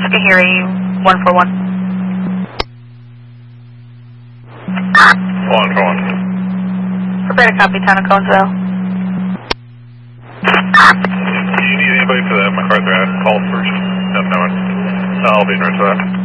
Tahiri 141. 141. Prepare to copy, town of Conesville. Do you need anybody for that MacArthur Ave call first? No, no one. I'll be in right to that.